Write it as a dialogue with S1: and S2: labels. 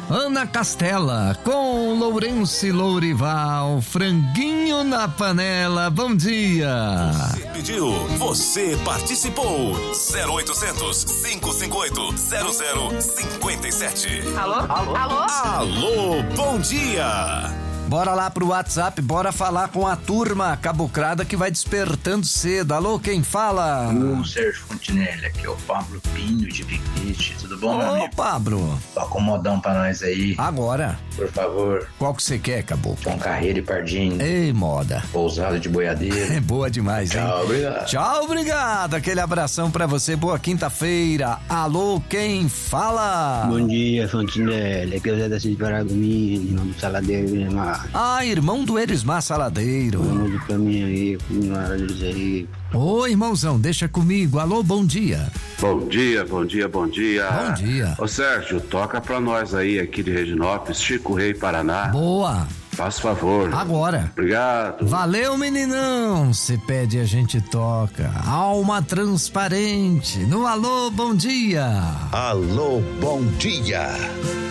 S1: Ana Castela, com Lourenço e Lourival, franguinho na panela, bom dia.
S2: Você pediu, você participou. 0800 558 0057.
S3: Alô?
S2: Alô, bom dia.
S1: Bora lá pro WhatsApp, bora falar com a turma cabucrada que vai despertando cedo. Alô, quem fala?
S4: Sérgio Fontinelli, aqui é o Pablo Pinho de Piquete, tudo bom, meu
S1: Ô,
S4: amigo?
S1: Pablo.
S4: Toca um modão pra nós aí,
S1: Agora,
S4: por favor.
S1: qual que você quer, caboclo?
S4: Tom Carreiro e Pardinho,
S1: Ei, moda.
S4: Pousado de Boiadeiro.
S1: É boa demais, hein?
S4: Tchau, obrigado.
S1: Tchau, obrigado. Aquele abração pra você. Boa quinta-feira. Alô, quem fala?
S5: Bom dia, Fontinelli. Aqui é o Zé da Cidade de Paragominas, irmão do Saladeiro, Erismar.
S1: Ah, irmão do Erismar Saladeiro.
S5: Vamos pra mim aí, com aí.
S1: Ô, irmãozão, deixa comigo. Alô, bom dia.
S6: Bom dia, bom dia, bom dia.
S1: Bom dia.
S6: Ô Sérgio, toca pra nós aí aqui de Reginópolis, Chico Rei, Paraná.
S1: Boa.
S6: Faz favor.
S1: Agora.
S6: Obrigado.
S1: Valeu, meninão. Se pede, a gente toca. Alma transparente. No alô, bom dia.
S7: Alô, bom dia.